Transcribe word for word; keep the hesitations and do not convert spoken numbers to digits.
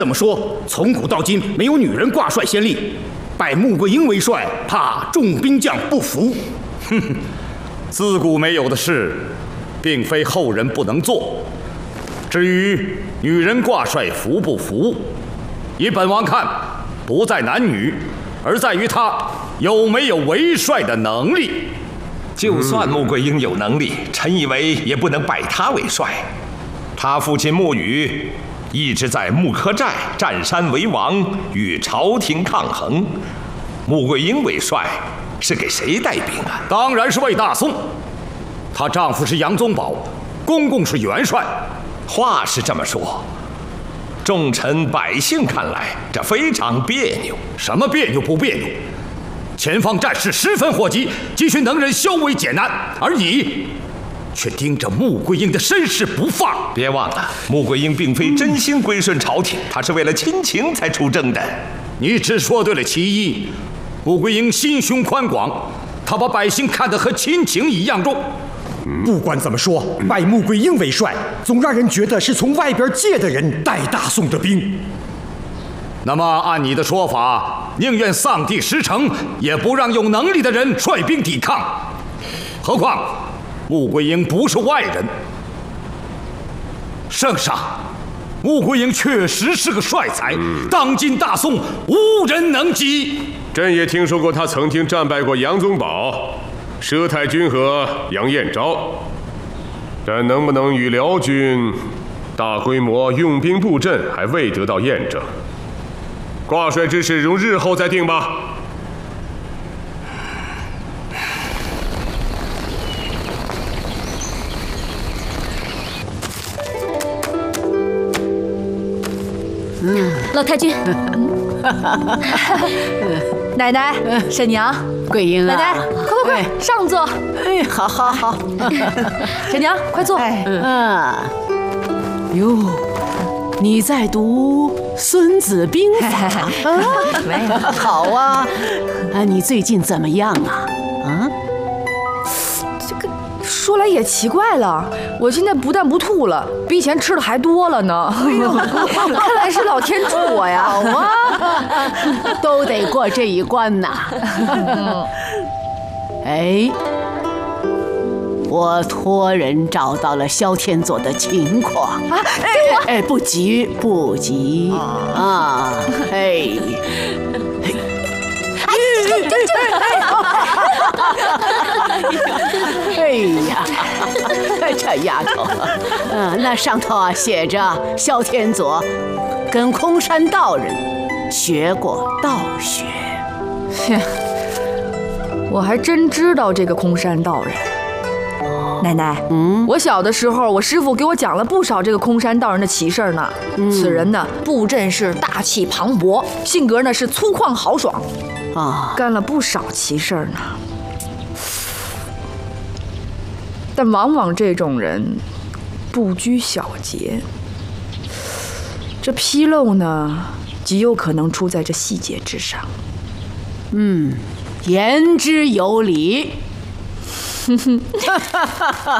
怎么说，从古到今没有女人挂帅先例，拜穆桂英为帅，怕众兵将不服。哼哼，自古没有的事，并非后人不能做。至于女人挂帅服不服，以本王看，不在男女，而在于她有没有为帅的能力。 就算穆桂英有能力，臣以为也不能拜她为帅。他父亲穆羽一直在穆柯寨占山为王，与朝廷抗衡。穆桂英为帅是给谁带兵啊？ 当然是为大宋。她丈夫是杨宗保，公公是元帅。 话是这么说，众臣百姓看来这非常别扭。 什么别扭不别扭？前方战事十分火急，急需能人消危解难，而你却盯着穆桂英的身世不放。 别忘了，穆桂英并非真心归顺朝廷，她是为了亲情才出征的。 你只说对了其一，穆桂英心胸宽广，她把百姓看得和亲情一样重。 不管怎么说，拜穆桂英为帅，总让人觉得是从外边借的人带大宋的兵。 那么按你的说法，宁愿丧地失城，也不让有能力的人率兵抵抗。何况穆桂英不是外人。圣上，穆桂英确实是个帅才，嗯、当今大宋无人能及。 朕也听说过他曾经战败过杨宗保、佘太君和杨彦昭，但能不能与辽军大规模用兵布阵，还未得到验证。挂帅之事，容日后再定吧。 嗯，老太君， 奶奶、婶娘、 桂英啊， 奶奶，快快快，上座。 哎，好好好， 婶娘，快坐。 嗯，哟，你在读《孙子兵法》啊？ 没有。 好啊，啊，你最近怎么样啊？啊？ 这个说来也奇怪了，我现在不但不吐了，比以前吃的还多了呢。哎呦，看来是老天助我呀！ 好啊，都得过这一关呐。哎，我托人找到了萧天佐的情况啊！哎哎，不急不急啊！哎。哎呀，这丫头，嗯，那上头啊写着萧天佐跟空山道人学过道学。 我还真知道这个空山道人。奶奶，嗯，我小的时候，我师父给我讲了不少这个空山道人的奇事儿呢。嗯、此人呢，布阵是大气磅礴，性格呢是粗犷豪爽，啊，干了不少奇事儿呢。但往往这种人不拘小节，这纰漏呢，极有可能出在这细节之上。 嗯，言之有理。